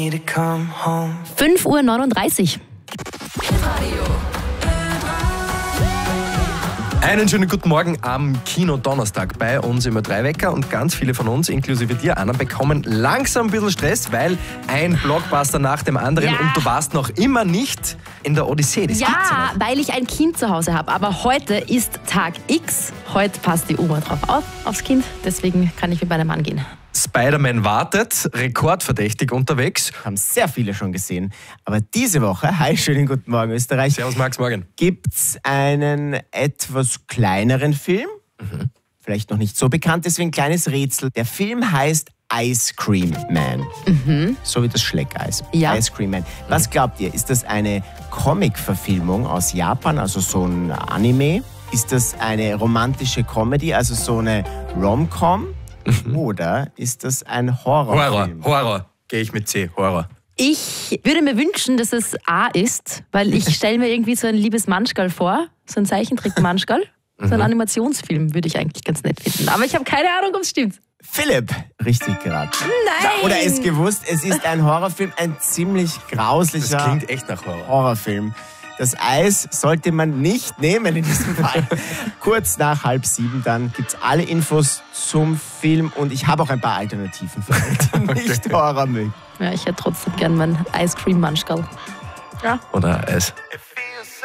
5:39 Uhr. Einen schönen guten Morgen am Kino-Donnerstag. Bei uns immer 3 Wecker und ganz viele von uns, inklusive dir, Anna, bekommen langsam ein bisschen Stress, weil ein Blockbuster nach dem anderen und du warst noch immer nicht in der Odyssee. Das gibt's ja nicht. Weil ich ein Kind zu Hause habe. Aber heute ist Tag X. Heute passt die Oma drauf auf, aufs Kind. Deswegen kann ich mit meinem Mann gehen. Spider-Man wartet, rekordverdächtig unterwegs. Haben sehr viele schon gesehen. Aber diese Woche, hi, schönen guten Morgen Österreich. Servus Max, morgen. Gibt's einen etwas kleineren Film. Vielleicht noch nicht so bekannt, deswegen ein kleines Rätsel. Der Film heißt Ice Cream Man. So wie das Schleckeis. Ja. Ice Cream Man. Was glaubt ihr? Ist das eine Comic-Verfilmung aus Japan, also so ein Anime? Ist das eine romantische Comedy, also so eine Rom-Com? Oder ist das ein Horrorfilm? Horror. Gehe ich mit C, Horror. Ich würde mir wünschen, dass es A ist, weil ich stelle mir irgendwie so ein liebes Manschgal vor, so ein Zeichentrick-Manschgal. So ein Animationsfilm würde ich eigentlich ganz nett finden. Aber ich habe keine Ahnung, ob es stimmt. Philipp, richtig geraten. Nein! Oder es gewusst, es ist ein Horrorfilm, ein ziemlich grauslicher Das klingt echt nach Horror. Horrorfilm. Das Eis sollte man nicht nehmen in diesem Fall. Kurz nach 6:30 dann gibt es alle Infos zum Film und ich habe auch ein paar Alternativen für euch, die nicht Horror mögen. Ja, ich hätte trotzdem gern mein Ice Cream Manschgal. Ja. Oder Eis.